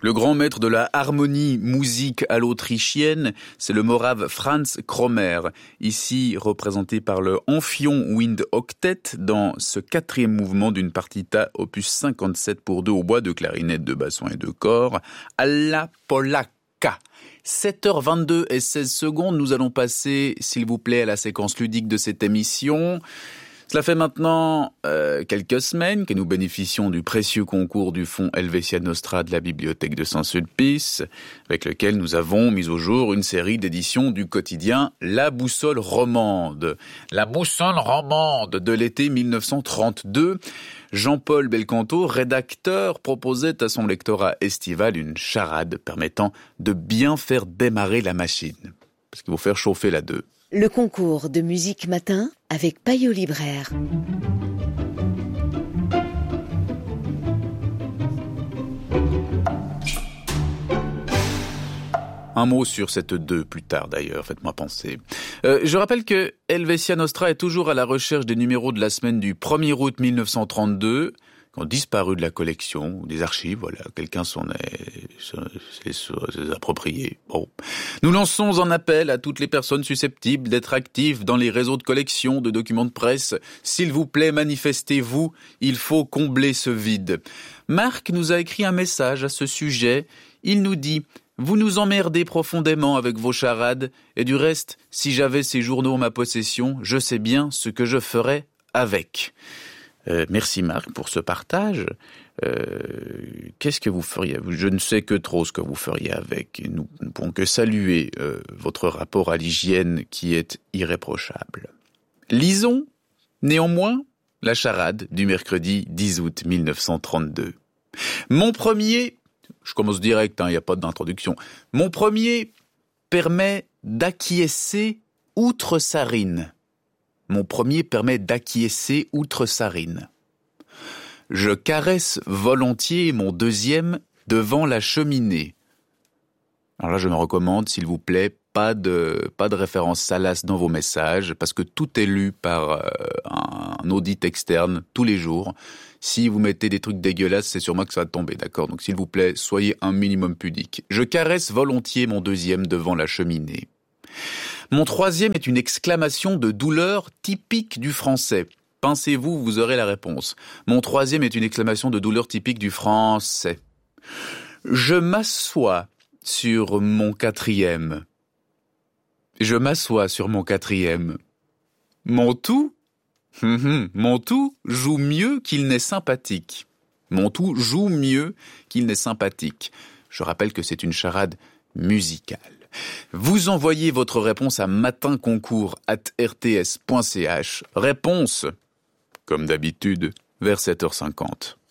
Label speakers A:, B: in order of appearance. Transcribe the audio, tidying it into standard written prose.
A: Le grand maître de la harmonie musique à l'autrichienne, c'est le morave Franz Kromer, ici représenté par le Amphion Wind Octet dans ce 4e mouvement d'une partita opus 57 pour 2 au bois de clarinette, de basson et de cor, alla polacca. 7h22 et 16 secondes, nous allons passer, s'il vous plaît, à la séquence ludique de cette émission. Cela fait maintenant quelques semaines que nous bénéficions du précieux concours du fonds Helvetia Nostra de la Bibliothèque de Saint-Sulpice, avec lequel nous avons mis au jour une série d'éditions du quotidien La Boussole Romande. La Boussole Romande de l'été 1932. Jean-Paul Belcanto, rédacteur, proposait à son lectorat estival une charade permettant de bien faire démarrer la machine. Parce qu'il faut faire chauffer la 2.
B: Le concours de musique matin avec Payot Libraire.
A: Un mot sur cette 2 plus tard d'ailleurs, faites-moi penser. Je rappelle que Helvetia Nostra est toujours à la recherche des numéros de la semaine du 1er août 1932, qui ont disparu de la collection, ou des archives, voilà, quelqu'un s'en est approprié. Bon. Nous lançons un appel à toutes les personnes susceptibles d'être actives dans les réseaux de collection de documents de presse. S'il vous plaît, manifestez-vous, il faut combler ce vide. Marc nous a écrit un message à ce sujet. Il nous dit: vous nous emmerdez profondément avec vos charades, et du reste, si j'avais ces journaux en ma possession, je sais bien ce que je ferais avec. Merci Marc pour ce partage. Qu'est-ce que vous feriez? Je ne sais que trop ce que vous feriez avec. Nous ne pouvons que saluer votre rapport à l'hygiène qui est irréprochable. Lisons néanmoins la charade du mercredi 10 août 1932. Mon premier, je commence direct, il n'y a pas d'introduction. Mon premier permet d'acquiescer outre Sarine. Mon premier permet d'acquiescer outre Sarine. Je caresse volontiers mon deuxième devant la cheminée. Alors là, je me recommande, s'il vous plaît, pas de référence salace dans vos messages, parce que tout est lu par un audit externe tous les jours. Si vous mettez des trucs dégueulasses, c'est sur moi que ça va tomber, d'accord? Donc s'il vous plaît, soyez un minimum pudique. Je caresse volontiers mon deuxième devant la cheminée. Mon troisième est une exclamation de douleur typique du français. Pincez-vous, vous aurez la réponse. Mon troisième est une exclamation de douleur typique du français. Je m'assois sur mon quatrième. Je m'assois sur mon quatrième. Mon tout joue mieux qu'il n'est sympathique. Mon tout joue mieux qu'il n'est sympathique. Je rappelle que c'est une charade musicale. Vous envoyez votre réponse à matinconcours@rts.ch. Réponse, comme d'habitude, vers 7h50.